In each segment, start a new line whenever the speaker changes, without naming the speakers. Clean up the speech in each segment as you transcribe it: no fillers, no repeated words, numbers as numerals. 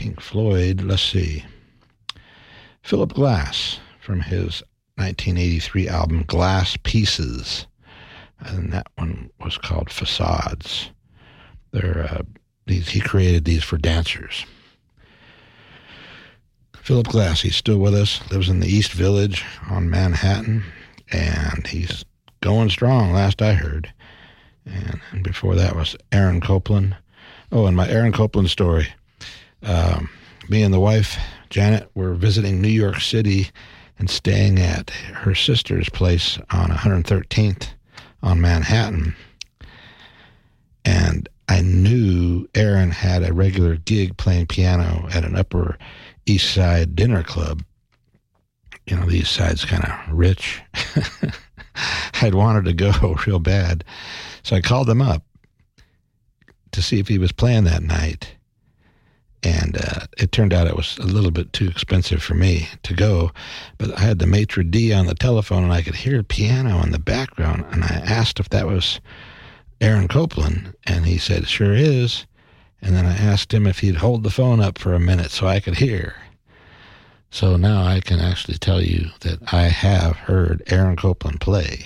Pink Floyd, let's see. Philip Glass from his 1983 album Glass Pieces, and that one was called Facades. He created these for dancers. Philip Glass, he's still with us, lives in the East Village on Manhattan, and he's going strong, last I heard. And before that was Aaron Copland. Oh, and my Aaron Copland story. Me and the wife, Janet, were visiting New York City and staying at her sister's place on 113th on Manhattan. And I knew Aaron had a regular gig playing piano at an Upper East Side dinner club. You know, the East Side's kind of rich. I'd wanted to go real bad. So I called him up to see if he was playing that night. And it turned out it was a little bit too expensive for me to go. But I had the maitre d' on the telephone, and I could hear piano in the background. And I asked if that was Aaron Copland, and he said, sure is. And then I asked him if he'd hold the phone up for a minute so I could hear. So now I can actually tell you that I have heard Aaron Copland play.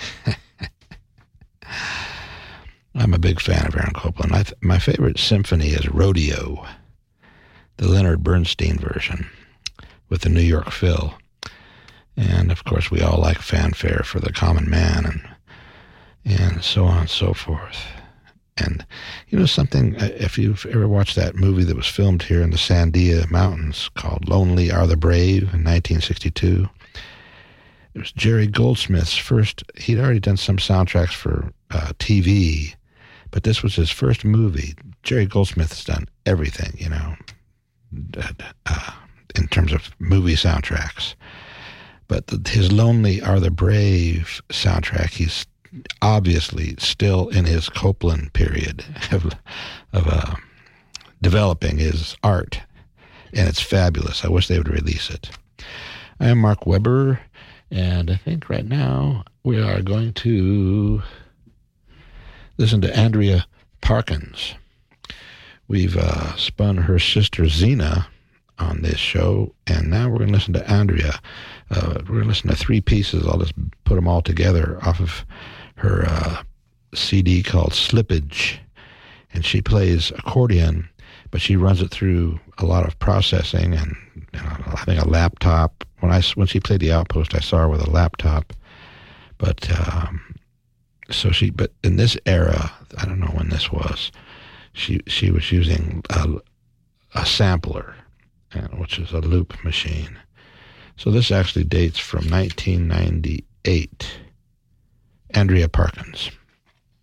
I'm a big fan of Aaron Copland. My favorite symphony is Rodeo, the Leonard Bernstein version with the New York Phil. And, of course, we all like Fanfare for the Common Man and so on and so forth. And, you know something, if you've ever watched that movie that was filmed here in the Sandia Mountains called Lonely Are the Brave in 1962, it was Jerry Goldsmith's first, he'd already done some soundtracks for TV, but this was his first movie. Jerry Goldsmith's done everything, you know, in terms of movie soundtracks. But his Lonely Are the Brave soundtrack, he's obviously still in his Copland period of developing his art, and it's fabulous. I wish they would release it. I am Mark Weber, and I think right now we are going to listen to Andrea Parkins. We've spun her sister Zena on this show, and now we're going to listen to Andrea. We're going to listen to three pieces. I'll just put them all together off of her CD called Slippage, and she plays accordion, but she runs it through a lot of processing and I think a laptop. When she played the Outpost, I saw her with a laptop, but but in this era, I don't know when this was, she was using a sampler, which is a loop machine. So this actually dates from 1998. Andrea Parkins.